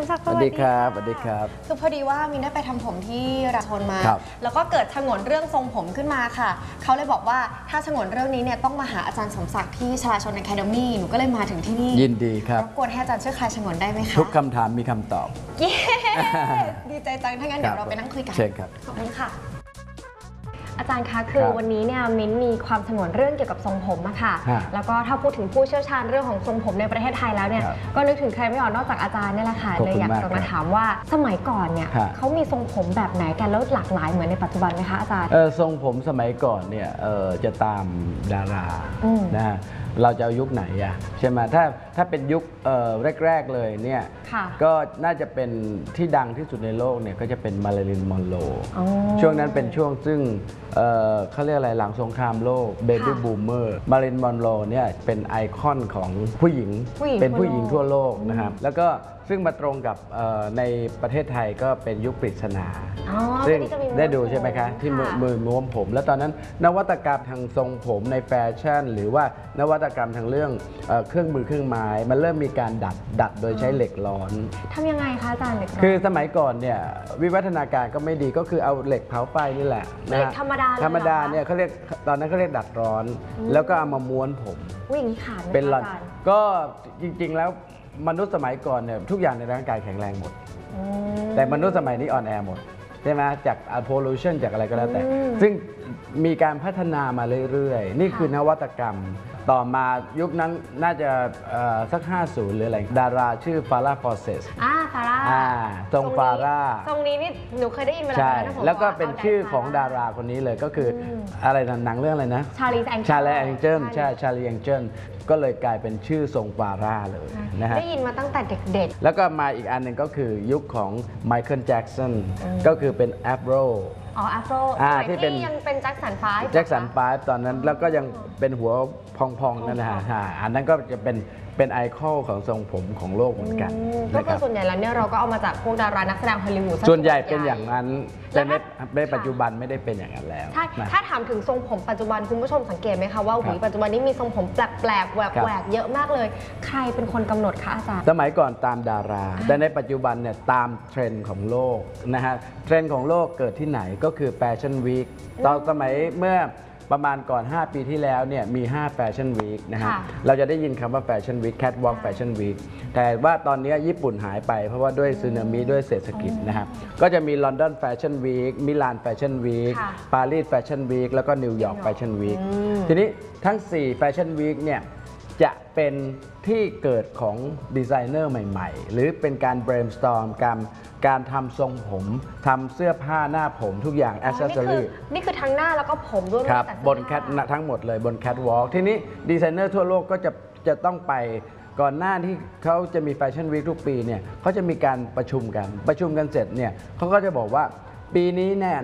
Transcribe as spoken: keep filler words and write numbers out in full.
มศักดิ์สวัสดีครับสวัสดีครับคือพอดีว่ามินได้ไปทำผมที่ราชนมา แล้วก็เกิดฉงนเรื่องทรงผมขึ้นมาค่ะเขาเลยบอกว่าถ้าฉงนเรื่องนี้เนี่ยต้องมาหาอาจารย์สมศักดิ์ที่ชลาชนอะคาเดมี่หนูก็เลยมาถึงที่นี่ยินดีครับรบกวนให้อาจารย์ช่วยคลายฉงนได้ไหมคะทุกคำถามมีคำตอบเย้ ดีใจจังถ้างั้นเดี๋ยวเราไปนั่งคุยกันเชิญครับขอบคุณค่ะอาจารย์คะคือวันนี้เนี่ยมิ้นมีความสงวนเรื่องเกี่ยวกับทรงผมอะค่ะแล้วก็ถ้าพูดถึงผู้เชี่ยวชาญเรื่องของทรงผมในประเทศไทยแล้วเนี่ยก็นึกถึงใครไม่ออกนอกจากอาจารย์นี่แหละค่ะเลยอยากจะมาถามว่าสมัยก่อนเนี่ยเขามีทรงผมแบบไหนกันแล้วหลากหลายเหมือนในปัจจุบันไหมคะอาจารย์เออทรงผมสมัยก่อนเนี่ยเออจะตามดารานะฮะเราจะเอายุคไหนอะใช่ไหมถ้าถ้าเป็นยุคแรกๆเลยเนี่ยก็น่าจะเป็นที่ดังที่สุดในโลกเนี่ยก็จะเป็นมาริลีนมอนโรช่วงนั้นเป็นช่วงซึ่งเเขาเรียกอะไรหลังสงครามโลกเบบี้บูมเมอร์มาริลีนมอนโรเนี่ยเป็นไอคอนของผู้หญิงเป็นผู้หญิงทั่วโลกนะครับแล้วก็ซึ่งมาตรงกับในประเทศไทยก็เป็นยุคปริศนาซึ่งได้ดูใช่ไหมคะที่มือมือม้วนผมแล้วตอนนั้นนวัตกรรมทางทรงผมในแฟชั่นหรือว่านวัตกรรมทางเรื่องเครื่องมือเครื่องไม้มันเริ่มมีการดัดดัดโดยใช้เหล็กร้อนทำยังไงคะอาจารย์เหล็กร้อนคือสมัยก่อนเนี่ยวิวัฒนาการก็ไม่ดีก็คือเอาเหล็กเผาไฟนี่แหละเหล็กธรรมดาธรรมดาเนี่ยเขาเรียกตอนนั้นเขาเรียกดัดร้อนแล้วก็เอามาม้วนผมวิ่งนี้ขาดเป็นหลอดก็จริงๆแล้วมนุษย์สมัยก่อนเนี่ยทุกอย่างในร่างกายแข็งแรงหมดแต่มนุษย์สมัยนี้อ่อนแอหมดใช่ไหมจาก pollution จากอะไรก็แล้วแต่ซึ่งมีการพัฒนามาเรื่อยๆนี่คือนวัตกรรมต่อมายุคนั้นน่าจะสักห้าสิบหรืออะไรดาราชื่อฟาร่าฟอร์เซสอ่าฟาร่าทรงฟาร่าทรงนี้นี่หนูเคยได้ยินมาแล้วใช่แล้วก็เป็นชื่อของดาราคนนี้เลยก็คืออะไรหนังเรื่องอะไรนะชาลีแองเจิลชาลีแองเจิลใช่ชาลีแองเจิลก็เลยกลายเป็นชื่อทรงฟาร่าเลยนะฮะได้ยินมาตั้งแต่เด็กๆแล้วก็มาอีกอันหนึ่งก็คือยุคของไมเคิลแจ็กสันก็คือเป็นแอฟโรอ๋อแอฟโรที่เป็นยังเป็นแจ็คสันไฟแจ็คสันไฟตอนนั้นแล้วก็ยังเป็นหัวพองๆนั่นนะฮะอันนั้นก็จะเป็นเป็นไอคอลของทรงผมของโลกเหมือนกันก็คือส่วนใหญ่แล้วเนี่ยเราก็เอามาจากพวกดารานักแสดงฮอลลีวูดส่วนใหญ่เป็นอย่างนั้นแต่ในปัจจุบันไม่ได้เป็นอย่างนั้นแล้วถ้าถามถึงทรงผมปัจจุบันคุณผู้ชมสังเกตไหมคะว่าหุยปัจจุบันนี้มีทรงผมแปลกๆแหวกๆเยอะมากเลยใครเป็นคนกำหนดคะอาจารย์สมัยก่อนตามดาราแต่ในปัจจุบันเนี่ยตามเทรนด์ของโลกนะฮะเทรนด์ของโลกเกิดที่ไหนก็คือแฟชั่นวีคตอนสมัยเมื่อประมาณก่อนห้าปีที่แล้วเนี่ยมีห้าแฟชั่นวีคนะฮะเราจะได้ยินคำว่าแฟชั่นวีคแคทวอล์กแฟชั่นวีคแต่ว่าตอนนี้ญี่ปุ่นหายไปเพราะว่าด้วยสึนามิด้วยเศรษฐกิจนะครับก็จะมีลอนดอนแฟชั่นวีคมิลานแฟชั่นวีคปารีสแฟชั่นวีคแล้วก็นิวยอร์กแฟชั่นวีคทีนี้ทั้งสี่แฟชั่นวีคเนี่ยจะเป็นที่เกิดของดีไซเนอร์ใหม่ๆหรือเป็นการ brainstorm การการทำทรงผมทำเสื้อผ้าหน้าผมทุกอย่าง accessory นี่คือทั้งหน้าแล้วก็ผมด้วยครับบนแคททั้งหมดเลยบนแคทวอล์กทีนี้ดีไซเนอร์ทั่วโลกก็จะจะต้องไปก่อนหน้าที่เขาจะมีแฟชั่นวีคทุกปีเนี่ยเขาจะมีการประชุมกันประชุมกันเสร็จเนี่ยเขาก็จะบอกว่าปีนี้เนี่ย